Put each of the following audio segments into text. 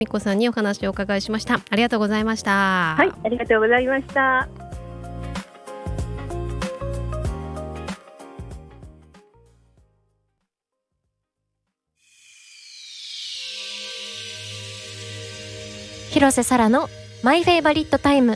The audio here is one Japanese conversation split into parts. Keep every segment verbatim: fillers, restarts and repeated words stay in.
みこさんにお話をお伺いしました。ありがとうございました。 はい、ありがとうございました。 広瀬沙羅のマイフェイバリットタイム。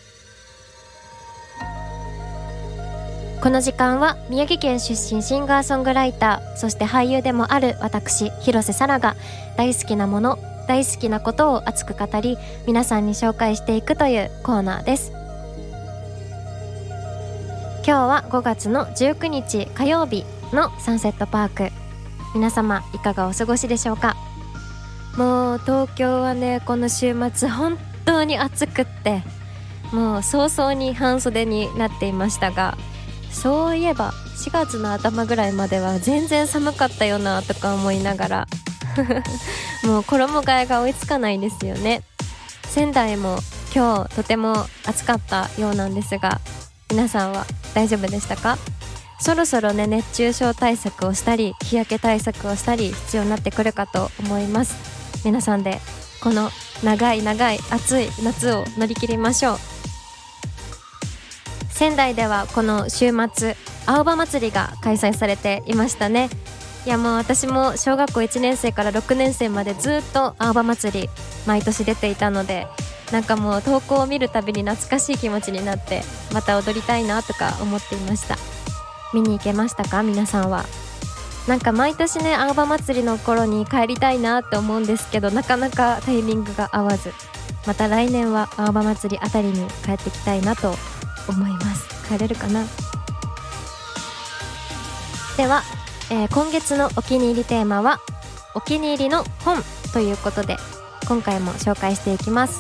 この時間は宮城県出身シンガーソングライター、そして俳優でもある私広瀬沙羅が大好きなもの、大好きなことを熱く語り、皆さんに紹介していくというコーナーです。今日はごがつのじゅうくにち火曜日のサンセットパーク。皆様いかがお過ごしでしょうか。もう東京はね、この週末本当に暑くって、もう早々に半袖になっていましたが、そういえばしがつの頭ぐらいまでは全然寒かったよなとか思いながらもう衣替えが追いつかないですよね。仙台も今日とても暑かったようなんですが、皆さんは大丈夫でしたか？そろそろね、熱中症対策をしたり日焼け対策をしたり必要になってくるかと思います。皆さんでこの長い長い暑い夏を乗り切りましょう。仙台ではこの週末青葉祭りが開催されていましたね。いや、もう私も小学校いちねんせいからろくねんせいまでずっと青葉祭り毎年出ていたので、なんかもう投稿を見るたびに懐かしい気持ちになって、また踊りたいなとか思っていました。見に行けましたか皆さんは。なんか毎年ね、青葉祭りの頃に帰りたいなって思うんですけど、なかなかタイミングが合わず、また来年は青葉祭りあたりに帰ってきたいなと思います。帰れるかな。では、えー、今月のお気に入りテーマはお気に入りの本ということで、今回も紹介していきます。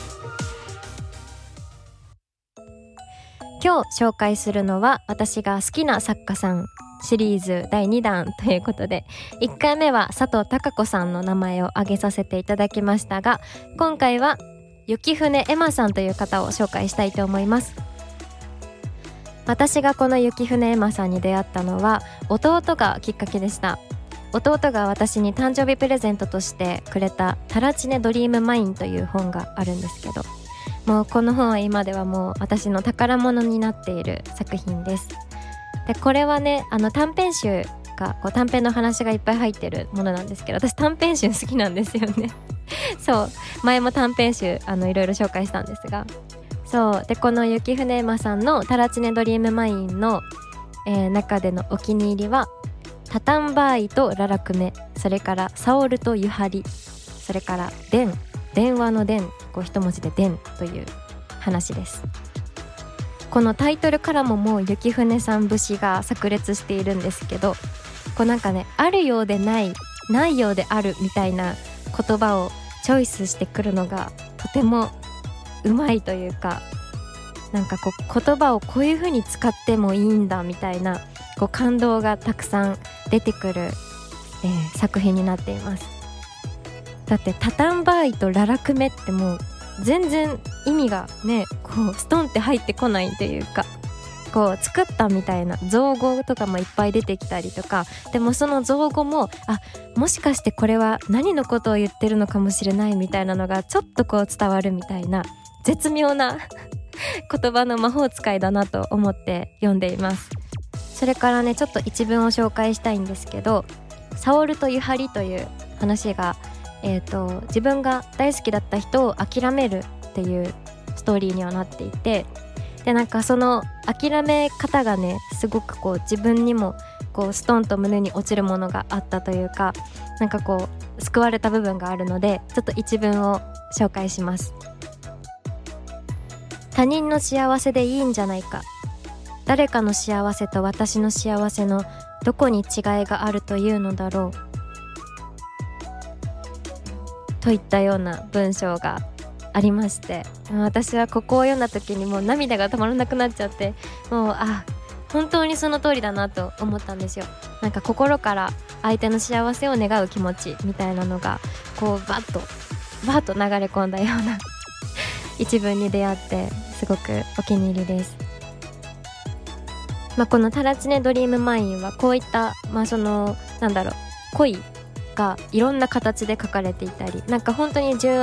今日紹介するのは私が好きな作家さんシリーズだいにだんということで、いっかいめは佐藤孝子さんの名前を挙げさせていただきましたが、今回は雪船エマさんという方を紹介したいと思います。私がこの雪船エマさんに出会ったのは弟がきっかけでした。弟が私に誕生日プレゼントとしてくれたタラチネドリームマインという本があるんですけど、もうこの本は今ではもう私の宝物になっている作品です。でこれはね、あの短編集がこう短編の話がいっぱい入ってるものなんですけど、私短編集好きなんですよねそう、前も短編集あのいろいろ紹介したんですが、そうでこの雪船エマさんのタラチネドリームマインの、えー、中でのお気に入りはタタンバーイとララクメ、それからサオルとユハリ、それからデン、電話のデン、こう一文字でデンという話です。このタイトルからももう雪船さん節が炸裂しているんですけど、こうなんかね、あるようでないないようであるみたいな言葉をチョイスしてくるのがとてもうまいというか、なんかこう言葉をこういう風に使ってもいいんだみたいなこう感動がたくさん出てくる、えー、作品になっています。だってタタンバーイとララクメってもう全然意味がね、こうストンって入ってこないというか、こう作ったみたいな造語とかもいっぱい出てきたりとか、でもその造語もあ、もしかしてこれは何のことを言ってるのかもしれないみたいなのがちょっとこう伝わるみたいな絶妙な言葉の魔法使いだなと思って読んでいます。それからね、ちょっと一文を紹介したいんですけど、サオルとユハリという話が、えーと、自分が大好きだった人を諦めるっていうストーリーにはなっていて、でなんかその諦め方がね、すごくこう自分にもこうストンと胸に落ちるものがあったというか、なんかこう救われた部分があるので、ちょっと一文を紹介します。他人の幸せでいいんじゃないか、誰かの幸せと私の幸せのどこに違いがあるというのだろうといったような文章がありまして、私はここを読んだ時にもう涙が止まらなくなっちゃって、もうあ、本当にその通りだなと思ったんですよ。なんか心から相手の幸せを願う気持ちみたいなのがこうバッとバッと流れ込んだような一文に出会って、すごくお気に入りです。まあ、このタラチネドリームマインはこういった、まあ、そのなんだろう、恋がいろんな形で描かれていたり、なんか本当に純